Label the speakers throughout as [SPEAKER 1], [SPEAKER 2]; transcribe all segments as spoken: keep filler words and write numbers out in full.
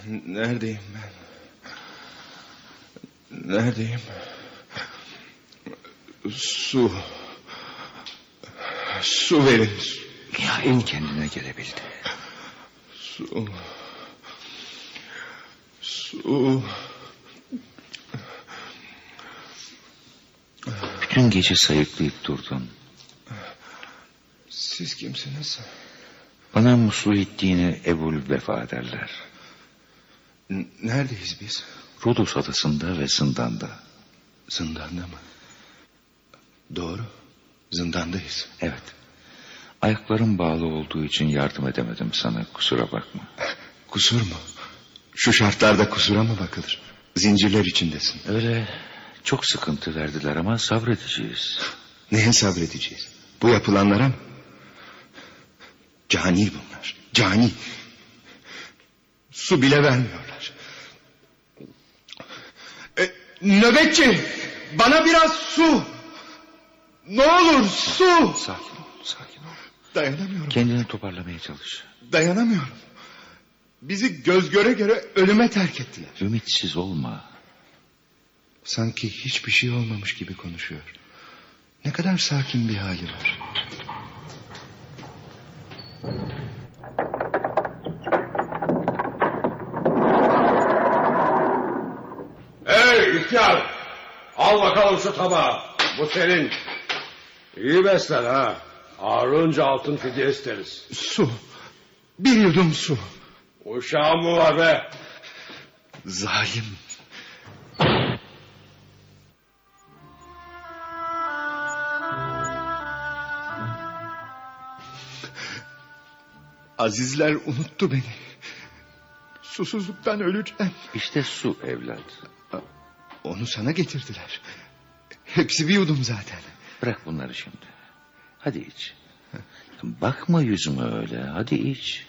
[SPEAKER 1] Neredeyim ben? Neredeyim? Su. Su verin.
[SPEAKER 2] Mihail kendine gelebildi.
[SPEAKER 1] Su. Su.
[SPEAKER 2] Bütün gece sayıklayıp durdun.
[SPEAKER 1] Siz kimsiniz?
[SPEAKER 2] Bana Musluhiddin'e Ebul Vefa derler.
[SPEAKER 1] N- Neredeyiz biz?
[SPEAKER 2] Rodos adasında ve zindanda.
[SPEAKER 1] Zindanda mı? Doğru. Zindandayız.
[SPEAKER 2] Evet. Ayaklarım bağlı olduğu için yardım edemedim sana, kusura bakma.
[SPEAKER 1] Kusur mu? Şu şartlarda kusura mı bakılır? Zincirler içindesin.
[SPEAKER 2] Öyle çok sıkıntı verdiler ama sabredeceğiz.
[SPEAKER 1] Neye sabredeceğiz? Bu yapılanlara mı? Cani bunlar. Cani. Su bile vermiyorlar. E, nöbetçi! Bana biraz su! Ne olur su!
[SPEAKER 2] Sakin ol, sakin ol.
[SPEAKER 1] Dayanamıyorum.
[SPEAKER 2] Kendini toparlamaya çalış.
[SPEAKER 1] Dayanamıyorum. Bizi göz göre göre ölüme terk ettiler.
[SPEAKER 2] Ümitsiz olma.
[SPEAKER 1] Sanki hiçbir şey olmamış gibi konuşuyor. Ne kadar sakin bir hali var.
[SPEAKER 3] Hey ihtiyar! Al bakalım şu tabağı. Bu senin. İyi beslen ha. Ağrınca altın fidye isteriz.
[SPEAKER 1] Su. Bir yudum su.
[SPEAKER 3] Uşağın mı var be?
[SPEAKER 1] Zalim. Azizler unuttu beni. Susuzluktan öleceğim.
[SPEAKER 2] İşte su evlat.
[SPEAKER 1] Onu sana getirdiler. Hepsi bir yudum zaten.
[SPEAKER 2] Bırak bunları şimdi. Hadi iç. Bakma yüzüme öyle. Hadi iç.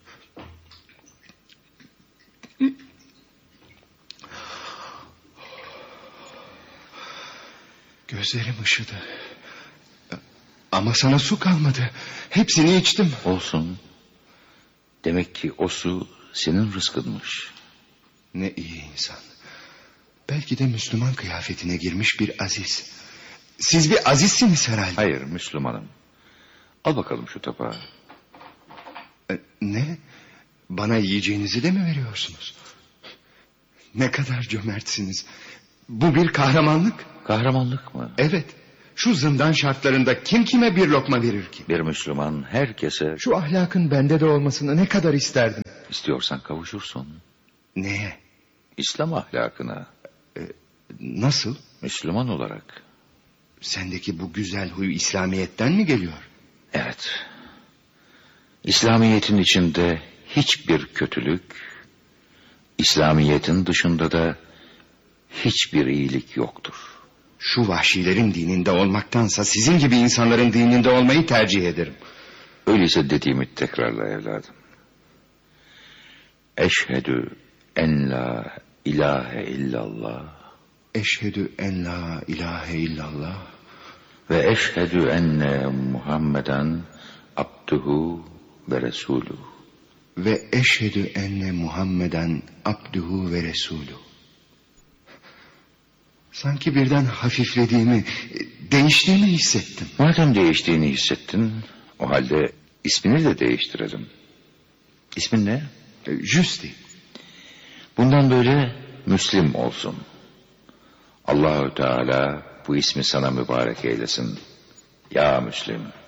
[SPEAKER 1] Gözlerim ışıdı. Ama sana su kalmadı. Hepsini içtim.
[SPEAKER 2] Olsun. Demek ki o su senin rızkınmış.
[SPEAKER 1] Ne iyi insan. Belki de Müslüman kıyafetine girmiş bir aziz. Siz bir azizsiniz herhalde.
[SPEAKER 2] Hayır, Müslümanım. Al bakalım şu tabağı.
[SPEAKER 1] E, Ne? Bana yiyeceğinizi de mi veriyorsunuz? Ne kadar cömertsiniz. Bu bir kahramanlık.
[SPEAKER 2] Kahramanlık mı?
[SPEAKER 1] Evet. Şu zindan şartlarında kim kime bir lokma verir ki?
[SPEAKER 2] Bir Müslüman herkese...
[SPEAKER 1] Şu ahlakın bende de olmasını ne kadar isterdim.
[SPEAKER 2] İstiyorsan kavuşursun.
[SPEAKER 1] Neye?
[SPEAKER 2] İslam ahlakına.
[SPEAKER 1] Nasıl?
[SPEAKER 2] Müslüman olarak.
[SPEAKER 1] Sendeki bu güzel huy İslamiyet'ten mi geliyor?
[SPEAKER 2] Evet. İslamiyet'in içinde hiçbir kötülük, İslamiyet'in dışında da hiçbir iyilik yoktur.
[SPEAKER 1] Şu vahşilerin dininde olmaktansa sizin gibi insanların dininde olmayı tercih ederim.
[SPEAKER 2] Öyleyse dediğimi tekrarla evladım. Eşhedü en la ilahe illallah.
[SPEAKER 1] Eşhedü en la ilahe illallah.
[SPEAKER 2] Ve eşhedü enne Muhammeden abduhu ve resuluhu.
[SPEAKER 1] Ve eşhedü enne Muhammeden abduhu ve resuluhu. Sanki birden hafiflediğimi, değiştiğimi hissettim.
[SPEAKER 2] Madem değiştiğini hissettin, o halde ismini de değiştirelim. İsmin ne?
[SPEAKER 1] Justi.
[SPEAKER 2] Bundan böyle Müslim olsun. Allahü Teala bu ismi sana mübarek eylesin. Ya Müslim.